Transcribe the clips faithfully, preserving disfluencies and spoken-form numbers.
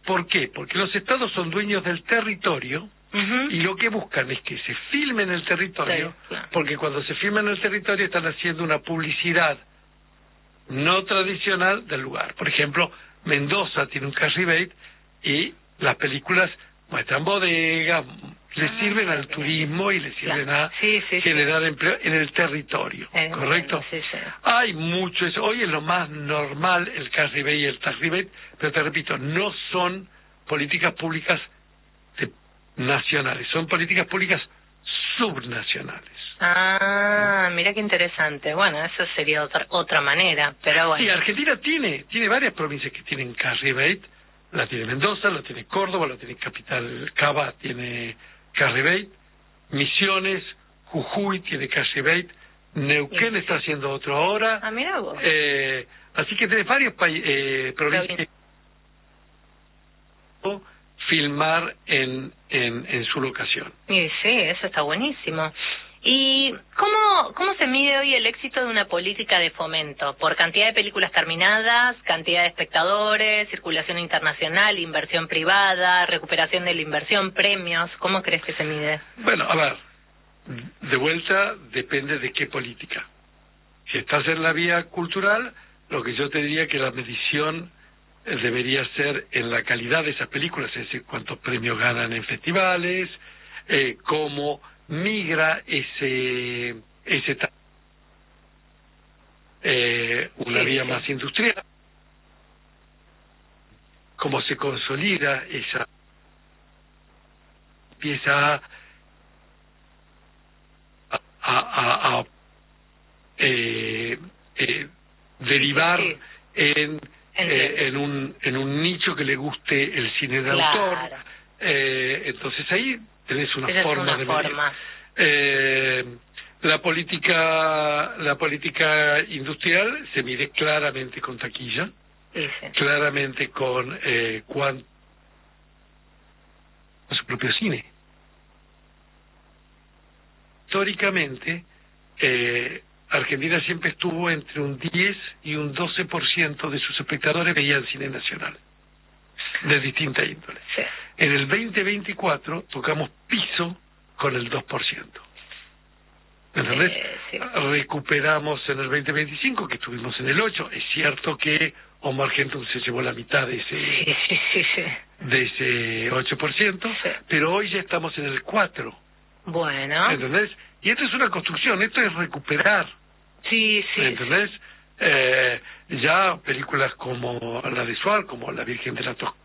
¿Por qué? Porque los estados son dueños del territorio. Uh-huh. Y lo que buscan es que se filme en el territorio, sí, claro. Porque cuando se filma en el territorio están haciendo una publicidad no tradicional del lugar. Por ejemplo, Mendoza tiene un cash rebate y las películas muestran bodegas, le ah, sirven al turismo y le sirven claro. a sí, sí, generar sí. empleo en el territorio, eh, ¿correcto? Sí, sí. Hay mucho eso. Hoy es lo más normal el cash rebate y el tax rebate, pero te repito, no son políticas públicas de nacionales, son políticas públicas subnacionales. Ah, mira qué interesante. Bueno, eso sería otra otra manera, pero bueno. Sí, Argentina tiene tiene varias provincias que tienen cash rebate. La tiene Mendoza, la tiene Córdoba, la tiene Capital, Cava tiene cash rebate, Misiones, Jujuy tiene cash rebate, Neuquén sí. está haciendo otro ahora. Ah, mira vos. Eh, así que tenés varios países, eh, provincias filmar en, en, en su locación. Y sí, eso está buenísimo. ¿Y cómo, cómo se mide hoy el éxito de una política de fomento? ¿Por cantidad de películas terminadas, cantidad de espectadores, circulación internacional, inversión privada, recuperación de la inversión, premios? ¿Cómo crees que se mide? Bueno, a ver, de vuelta depende de qué política. Si estás en la vía cultural, lo que yo te diría que la medición debería ser en la calidad de esas películas, es decir, cuántos premios ganan en festivales, eh, cómo migra ese ese eh, una sí, vía sí. más industrial, cómo se consolida esa empieza a, a, a, a eh, eh, derivar sí, sí. en eh, en un en un nicho que le guste el cine de claro. autor, eh, entonces ahí tenés una Esa forma es una de forma. Eh, la política la política industrial se mide claramente con taquilla, sí, sí. claramente con eh, cuánto su propio cine. Históricamente eh, Argentina siempre estuvo entre un diez y un doce por ciento de sus espectadores veían cine nacional de distinta índole. Sí. En el veinte veinticuatro tocamos piso con el dos por ciento. ¿Entendés? Eh, sí. Recuperamos en el veinte veinticinco, que estuvimos en el ocho. Es cierto que Omar Gentón se llevó la mitad de ese sí, sí, sí, sí. de ese ocho por ciento, sí. pero hoy ya estamos en el cuatro. Bueno. ¿Entendés? Y esto es una construcción, esto es recuperar. Sí, sí. ¿Entendés? Sí. Eh, ya películas como la de Suar, como La Virgen de la Toscana,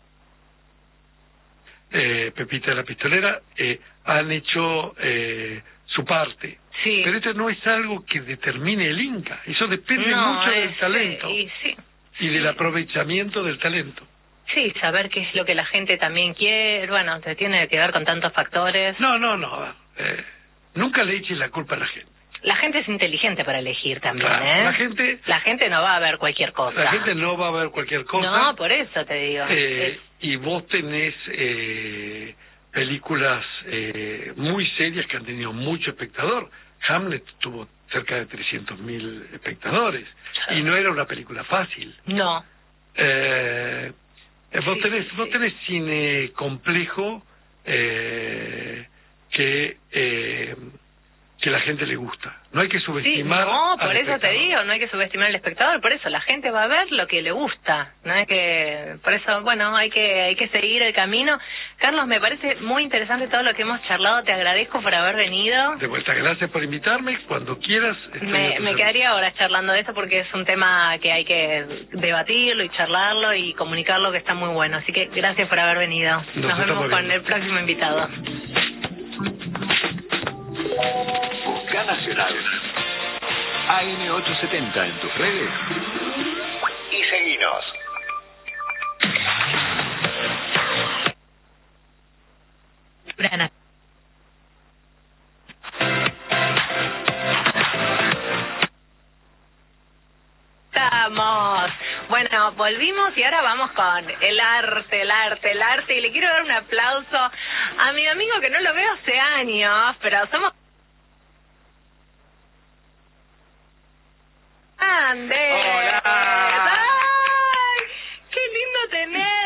eh, Pepita de la Pistolera, eh, han hecho eh, su parte. Sí. Pero esto no es algo que determine el Inca, eso depende no, mucho es, del talento y, sí, y del sí. aprovechamiento del talento. Sí, saber qué es lo que la gente también quiere, bueno, te tiene que ver con tantos factores. No, no, no, eh, nunca le eches la culpa a la gente. La gente es inteligente para elegir también, claro, ¿eh? La gente, la gente no va a ver cualquier cosa. La gente no va a ver cualquier cosa. No, por eso te digo. Eh, es... Y vos tenés eh, películas eh, muy serias que han tenido mucho espectador. Hamlet tuvo cerca de trescientos mil espectadores. Sí. Y no era una película fácil. No. Eh, eh, vos, sí, tenés, sí, vos sí. tenés cine complejo eh, que... Eh, que la gente le gusta. No hay que subestimar. Sí, no, por al eso te digo, no hay que subestimar al espectador, por eso la gente va a ver lo que le gusta, no es que, por eso, bueno, hay que hay que seguir el camino. Carlos, me parece muy interesante todo lo que hemos charlado, te agradezco por haber venido. De vuelta, gracias por invitarme, cuando quieras. Me, me quedaría horas charlando de esto porque es un tema que hay que debatirlo y charlarlo y comunicarlo, que está muy bueno, así que gracias por haber venido. Nos, Nos vemos con el próximo invitado. Busca Nacional A M ochocientos setenta en tus redes y seguinos. Brana. Estamos. Bueno, volvimos y ahora vamos con el arte, el arte, el arte. Y le quiero dar un aplauso a mi amigo que no lo veo hace años, pero somos... ¡Grande! Hola.